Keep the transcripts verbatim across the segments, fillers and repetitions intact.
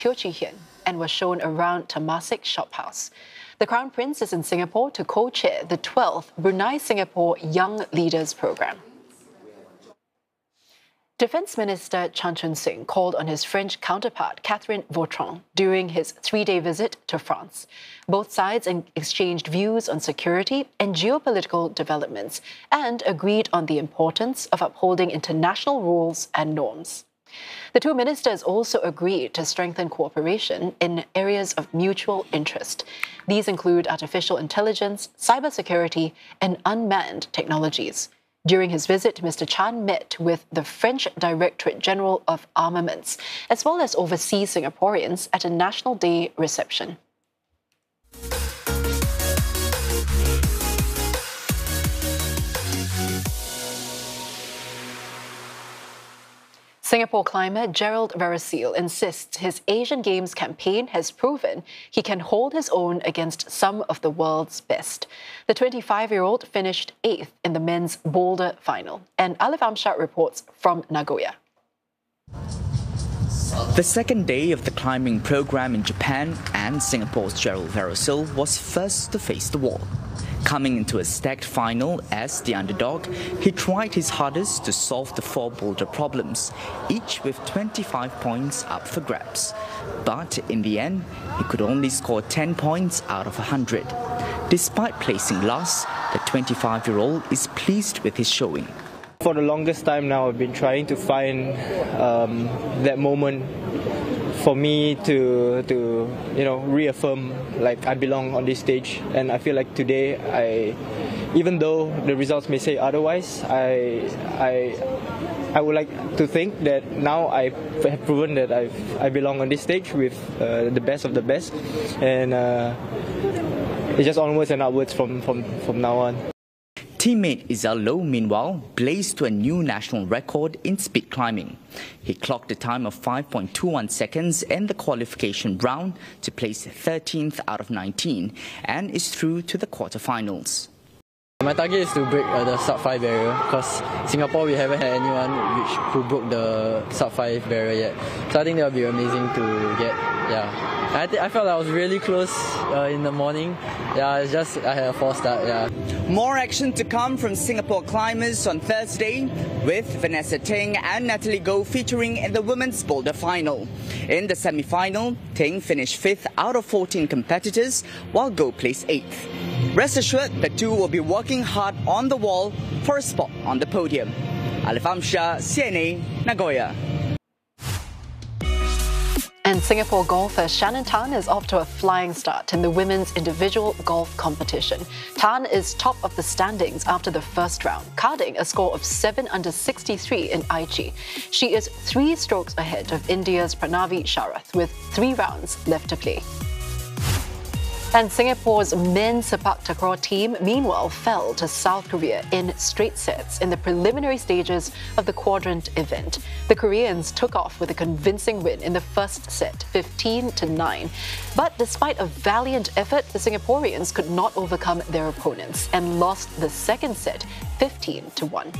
Teo Chee Hean and was shown around Temasek Shophouse. The Crown Prince is in Singapore to co-chair the twelfth Brunei-Singapore Young Leaders Programme. Defence Minister Chan Chun Sing called on his French counterpart, Catherine Vautrin, during his three-day visit to France. Both sides exchanged views on security and geopolitical developments and agreed on the importance of upholding international rules and norms. The two ministers also agreed to strengthen cooperation in areas of mutual interest. These include artificial intelligence, cybersecurity, and unmanned technologies. During his visit, Mister Chan met with the French Directorate General of Armaments, as well as overseas Singaporeans at a National Day reception. Singapore climber Gerald Veresil insists his Asian Games campaign has proven he can hold his own against some of the world's best. The twenty-five-year-old finished eighth in the men's boulder final. And Alif Amshad reports from Nagoya. The second day of the climbing program in Japan, and Singapore's Gerald Veresil was first to face the wall. Coming into a stacked final as the underdog, he tried his hardest to solve the four boulder problems, each with twenty-five points up for grabs. But in the end, he could only score ten points out of one hundred. Despite placing last, the twenty-five-year-old is pleased with his showing. For the longest time now, I've been trying to find um, that moment for me to to you know reaffirm like I belong on this stage, and I feel like today I, even though the results may say otherwise, I I I would like to think that now I have proven that I I belong on this stage with uh, the best of the best, and uh, it's just onwards and upwards from from from now on. Teammate Izal Loh, meanwhile, blazed to a new national record in speed climbing. He clocked a time of five point two one seconds in the qualification round to place thirteenth out of nineteen and is through to the quarterfinals. My target is to break uh, the sub five barrier, because Singapore we haven't had anyone which who broke the sub five barrier yet. So I think that would be amazing to get. Yeah. I, th I felt I was really close uh, in the morning. Yeah, it's just I had a false start. Yeah. More action to come from Singapore climbers on Thursday, with Vanessa Ting and Natalie Goh featuring in the women's boulder final. In the semi-final, Ting finished fifth out of fourteen competitors, while Goh placed eighth. Rest assured, the two will be working hard on the wall for a spot on the podium. Alif Amshad, C N A, Nagoya. And Singapore golfer Shannon Tan is off to a flying start in the women's individual golf competition. Tan is top of the standings after the first round, carding a score of seven under sixty-three in Aichi. She is three strokes ahead of India's Pranavi Sharath with three rounds left to play. And Singapore's men's sepak takraw team, meanwhile, fell to South Korea in straight sets in the preliminary stages of the quadrant event. The Koreans took off with a convincing win in the first set, fifteen to nine. But despite a valiant effort, the Singaporeans could not overcome their opponents and lost the second set, fifteen to one.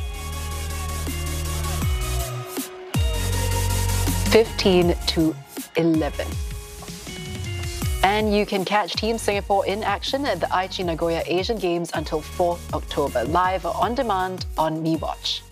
fifteen to eleven. And you can catch Team Singapore in action at the Aichi Nagoya Asian Games until fourth October, live or on demand on MeWatch.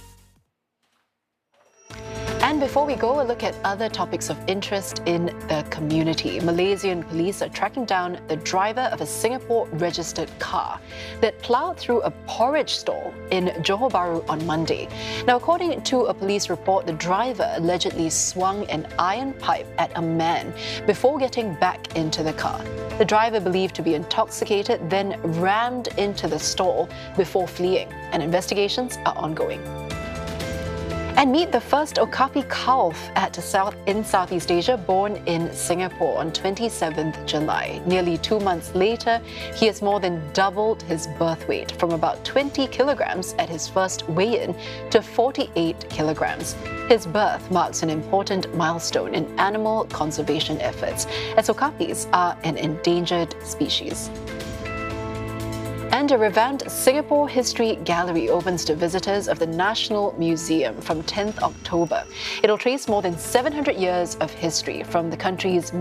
And before we go, a look at other topics of interest in the community. Malaysian police are tracking down the driver of a Singapore-registered car that ploughed through a porridge stall in Johor Bahru on Monday. Now, according to a police report, the driver allegedly swung an iron pipe at a man before getting back into the car. The driver, believed to be intoxicated, then rammed into the stall before fleeing, and investigations are ongoing. And meet the first Okapi calf at South in Southeast Asia, born in Singapore on twenty-seventh July. Nearly two months later, he has more than doubled his birth weight from about twenty kilograms at his first weigh-in to forty-eight kilograms. His birth marks an important milestone in animal conservation efforts, as okapis are an endangered species. And a revamped Singapore History Gallery opens to visitors of the National Museum from tenth October. It'll trace more than seven hundred years of history from the country's